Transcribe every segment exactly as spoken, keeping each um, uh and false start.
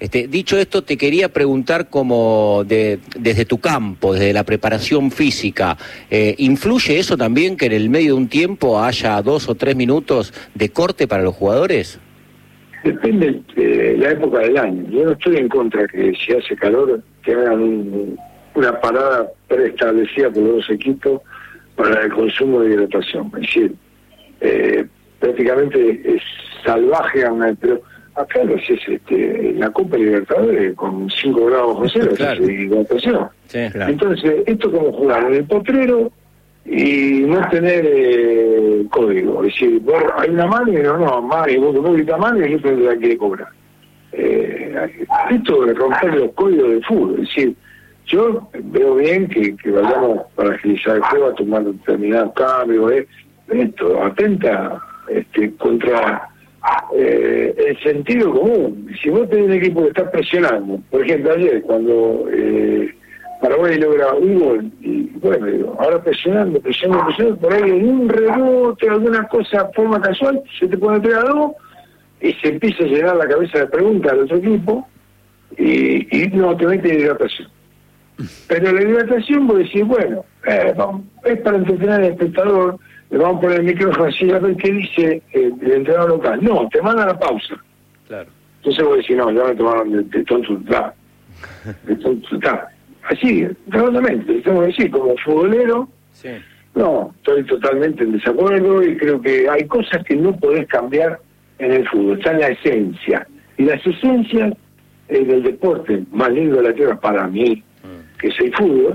Este, dicho esto, te quería preguntar como de, desde tu campo, desde la preparación física, eh, ¿influye eso también que en el medio de un tiempo haya dos o tres minutos de corte para los jugadores? Depende de la época del año. Yo no estoy en contra que si hace calor que hagan un, una parada preestablecida por los dos equipos para el consumo de hidratación. Es decir, eh, prácticamente es salvaje, pero acá lo haces este, la Copa Libertadores con cinco grados bajo cero, claro. de hidratación. Sí, claro. Entonces, esto como jugar en el potrero y no tener eh, código. Es decir, vos, hay una mano y no, no, más, y vos no gritas mano y yo te la quiere cobrar. Eh, esto de romper los códigos del fútbol. Es decir, yo veo bien que, que vayamos para agilizar el juego a tomar determinados cambios. Eh. Esto atenta este, contra eh, el sentido común. Si vos tenés un equipo que está presionando, por ejemplo, ayer cuando eh, Paraguay logra un gol, y bueno, digo, ahora presionando, presionando, presionando, por ahí en un rebote, alguna cosa, forma casual, se te pone tres a dos y se empieza a llenar la cabeza de preguntas al otro equipo y, y no te mete hidratación. Pero la hidratación vos decís, bueno, eh, vamos, es para entretener al espectador, le vamos a poner el micrófono así a ver qué dice eh, el entrenador local. No, te manda la pausa. Claro. Entonces vos decís, no, ya me tomaron de, de tontuta. De tontuta. Así, redondamente, tengo que decir, como futbolero, sí. No, estoy totalmente en desacuerdo y creo que hay cosas que no podés cambiar en el fútbol, está en la esencia. Y las esencias eh, del deporte más lindo de la tierra para mí, mm. que es el fútbol,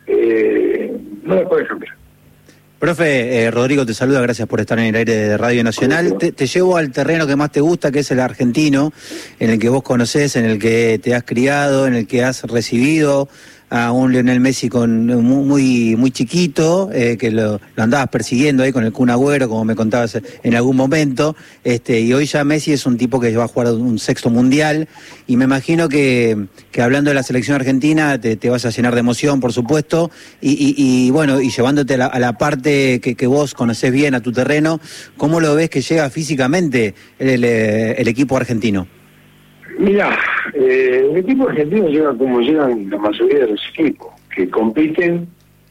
eh, no las podés cambiar. Profe, eh, Rodrigo te saluda, gracias por estar en el aire de Radio Nacional. Te, te llevo al terreno que más te gusta, que es el argentino, en el que vos conocés, en el que te has criado, en el que has recibido a un Lionel Messi con muy muy chiquito, eh, que lo, lo andabas persiguiendo ahí con el Kun Agüero, como me contabas en algún momento, este y hoy ya Messi es un tipo que va a jugar un sexto mundial, y me imagino que, que hablando de la selección argentina te, te vas a llenar de emoción, por supuesto, y, y, y bueno, y llevándote a la, a la parte que, que vos conocés bien, a tu terreno, ¿cómo lo ves que llega físicamente el, el, el equipo argentino? Mira, eh, el equipo argentino llega como llegan la mayoría de los equipos, que compiten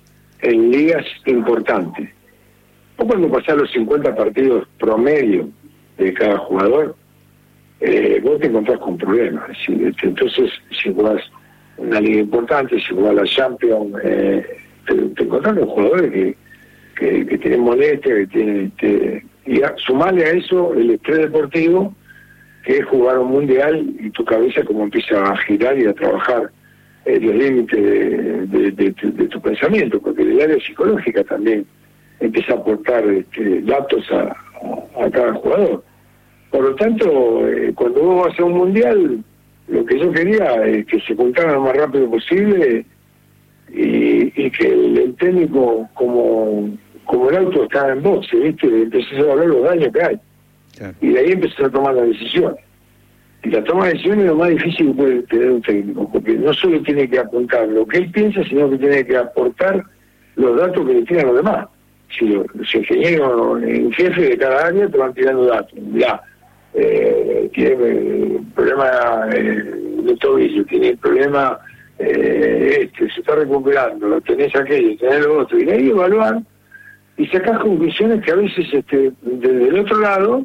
en ligas importantes. O cuando pasás los cincuenta partidos promedio de cada jugador, eh, vos te encontrás con problemas. ¿Sí? Entonces, si jugás una liga importante, si jugás la Champions, eh, te, te encontrás con jugadores que, que, que tienen molestia, que tienen... Te, y a, sumarle a eso el estrés deportivo, que es jugar un mundial y tu cabeza como empieza a girar y a trabajar eh, los límites de, de, de, de, de tu pensamiento, porque el área psicológica también empieza a aportar este, datos a, a, a cada jugador. Por lo tanto, eh, cuando vos vas a un mundial, lo que yo quería es que se juntaran lo más rápido posible y, y que el, el técnico, como, como el auto está en boxe, ¿viste? Empezás a hablar los daños que hay. Claro. Y de ahí empezó a tomar las decisiones. Y la toma de decisiones es lo más difícil que puede tener un técnico, porque no solo tiene que apuntar lo que él piensa, sino que tiene que aportar los datos que le tiran los demás. Si los, los ingenieros en jefe de cada área te van tirando datos. Ya, eh, tiene eh, problema eh, de tobillo, tiene problema eh, este, se está recuperando, tenés aquello, tenés lo otro. Y de ahí evaluar y sacar conclusiones que a veces este, desde el otro lado,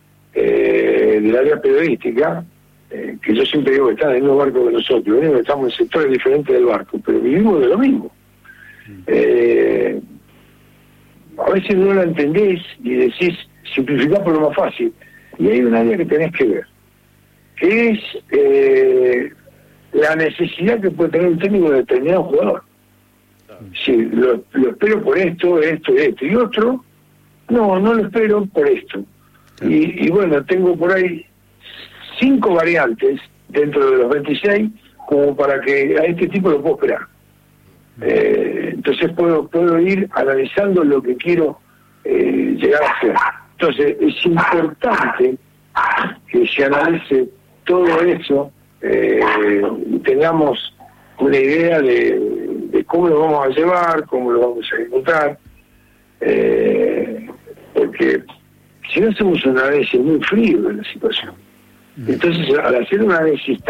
Eh, del área periodística, eh, que yo siempre digo que están en el mismo barco que nosotros, ¿eh? Estamos en sectores diferentes del barco, pero vivimos de lo mismo. Eh, a veces no la entendés y decís, simplificar por lo más fácil. Y hay un área que tenés que ver, que es eh, la necesidad que puede tener un técnico de determinado jugador. Si lo, lo espero por esto, esto, esto y otro, no, no lo espero por esto. Y, y bueno, tengo por ahí cinco variantes dentro de los veintiséis como para que a este tipo lo puedo esperar. Eh, entonces puedo puedo ir analizando lo que quiero eh, llegar a hacer. Entonces es importante que se analice todo eso eh, y tengamos una idea de, de cómo lo vamos a llevar, cómo lo vamos a ejecutar, eh, porque si no hacemos un análisis muy frío de la situación, entonces al hacer un análisis